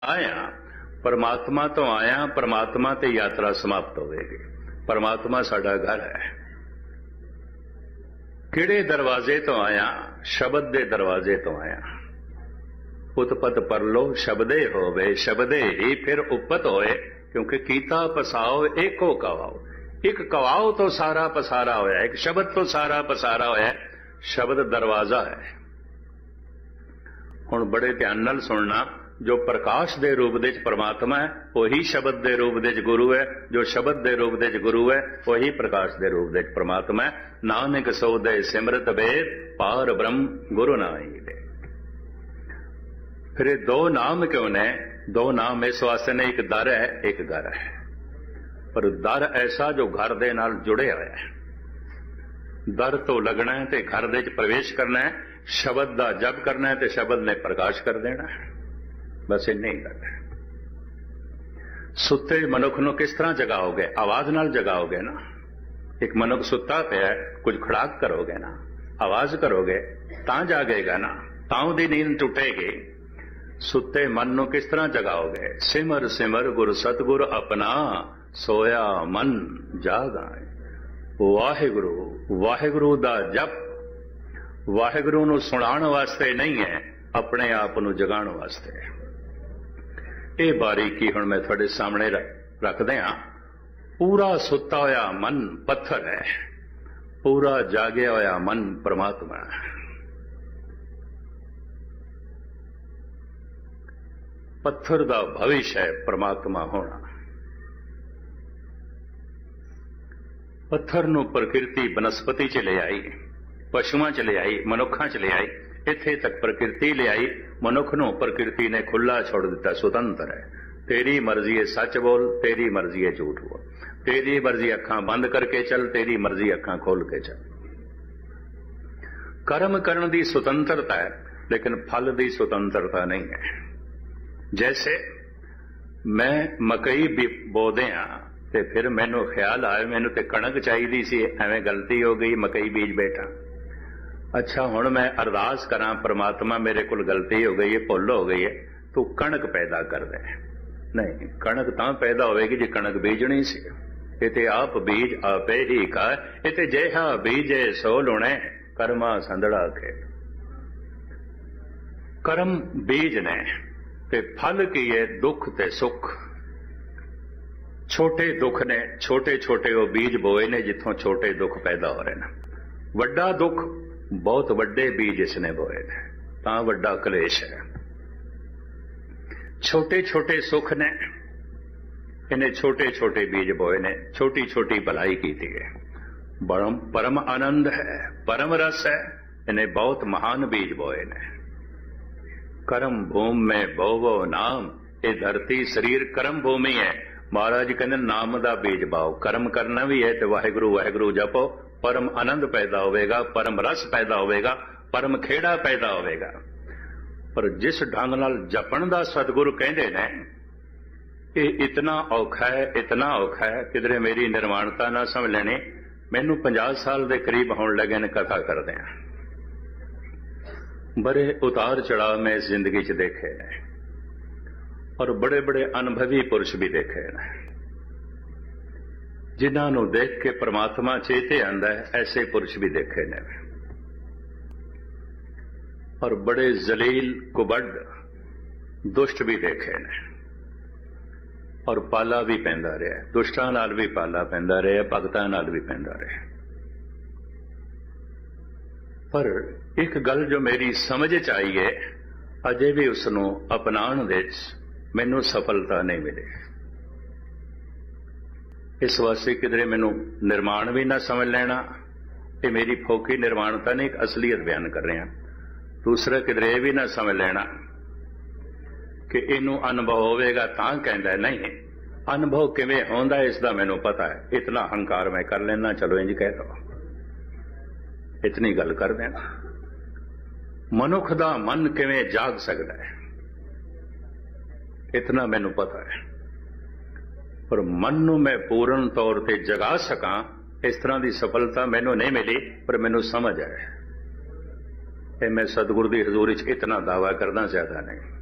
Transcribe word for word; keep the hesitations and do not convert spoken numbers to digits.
आया परमात्मा तो आया, परमात्मा ते यात्रा समाप्त होगी। परमात्मा साडा घर है। किहड़े दरवाजे तो आया? शब्द दे दरवाजे तो आया। उत्पत परलो शब्दे होवे, शब्दे ही फिर उपत होए, क्योंकि कीता पसाओ एको कवाओ। एक कवाओ तो सारा पसारा होया, एक शब्द तो सारा पसारा होया। शब्द दरवाजा है। हुण बड़े ध्यान नाल सुनना, जो प्रकाश दे रूप दे परमात्मा है वही शब्द दे रूप दे गुरु है, जो शब्द दे रूप दे गुरु है वही प्रकाश दे रूप दे परमात्मा है। नानक सो दे सिमरत भेद, पार ब्रह्म गुरु नाई दे। फिर दो नाम क्यों ने? दो नाम इस वास्ते ने, एक दर है एक घर है। पर दर ऐसा जो घर दे नाल जुड़े होया है। दर तो लगना है ते घर दे प्रवेश करना है, शब्द दा जप करना है ते शब्द ने प्रकाश कर देना है। बस इन्ना ही गल है। सुते मनुख नूं किस तरह जगाओगे? आवाज नाल जगाओगे ना। एक मनुख सुता पिया है, कुछ खड़ाक करोगे ना, आवाज करोगे तां जागेगा ना, तां दी नींद टुटेगी। सुते मन नूं किस तरह जगाओगे? सिमर सिमर गुर सतगुर अपना, सोया मन जागा। वाहिगुरु वाहिगुरु दा जप वाहिगुरु नूं सुणाण वास्ते नहीं है, अपने आप नूं जगाण वास्ते है। ये बारीकी हुण मैं तुहाडे सामने रख दियां। पूरा सुता होया मन पत्थर है, पूरा जागया होया मन परमात्मा है। पत्थर दा भविष्य है परमात्मा होना। पत्थर नूं प्रकृति बनस्पति च ले आई, पशुआं च ले आई, मनुखां च ले आई, इत्थे तक प्रकृति ले आई। मनुख नूं प्रकृति ने खुला छोड़ दिता, स्वतंत्र है। तेरी मर्जी है सच बोल, तेरी मर्जी है झूठ बोल, तेरी मर्जी अखां बंद करके चल, तेरी मर्जी अखां खोल के चल। कर्म करने की स्वतंत्रता है, लेकिन फल की स्वतंत्रता नहीं है। जैसे मैं मकई भी बो दियां ते फिर मैनू ख्याल आया मैनू ते कणक चाहिदी सी, एवें गलती हो गई, मकई बीज बैठा। अच्छा हुण मैं अरदास करा, परमात्मा मेरे कोल गलती हो गई है, भुल हो गई है, तू कणक पैदा कर दे। नहीं, कणक तां पैदा होएगी जे कणक बीजनी सी। इते आप बीज आपे ही का, इते जेहा बीजे सो लुणे, कर्मा संदड़ा के। कर्म बीज ने ते फल की है दुख ते सुख। छोटे दुख ने, छोटे छोटे वो बीज बोए ने जिथों छोटे दुख पैदा हो रहे हैं। वड्डा दुख बहुत वड्डे बीज इसने बोए ने, तां वड्डा कलेश है। छोटे छोटे सुख ने, इन्हें छोटे छोटे बीज बोए ने, छोटी छोटी भलाई की थी है। परम परम आनंद है, परम रस है, इन्हें बहुत महान बीज बोए ने। कर्म भूमि में बोवो नाम, ये धरती शरीर कर्म भूमि है। महाराज कहते नाम दा बीज बाओ, कर्म करना भी है तो वाहिगुरु वाहिगुरु जपो, परम आनंद पैदा होगा, परम रस पैदा होगा, परम खेड़ा पैदा होगा। पर जिस ढंग नाल जपण दा सतगुरु कहते ने, ये इतना औखा है, इतना औखा है, किधरे मेरी निर्माणता ना समझ लेनी। मैनू पचास साल के करीब होने लगे ने कथा करदे हैं। बड़े उतार चढ़ाव में इस जिंदगी च देखे हैं, और बड़े बड़े अनुभवी पुरुष भी देखे हैं, जिन्होंने देख के परमात्मा चेते आंदा है, ऐसे पुरुष भी देखे ने। और बड़े जलील कुबड़ दुष्ट भी देखे ने, और पाला भी पैंदा रहा, दुष्टां नाल भी पाला पैंदा रहा, भगतां नाल भी पैंदा रहा। पर एक गल जो मेरी समझ च आई है, अजे भी उसनों अपनाउण दे मैनू सफलता नहीं मिली। इस वास्ते किधरे मैनू निर्माण भी ना समझ लेना, ये मेरी फोकी निर्माणता ने एक असलीयत बयान कर रहे हैं। दूसरा किधरे भी ना समझ लेना कि इनू अनुभव होगा तां कहंदा नहीं। अनुभव किवें होंदा इसका मैनू पता है, इतना हंकार मैं कर लेना, चलो इंज कह दो, इतनी गल कर देना। मनुख दा मन किवें जाग सकता है, इतना मैनू पता है। पर मन नूं मैं पूर्ण तौर पर जगा सकां, इस तरह की सफलता मैनू नहीं मिली, पर मैनू समझ है। मैं सतगुरु की हजूरी च इतना दावा करना ज्यादा नहीं।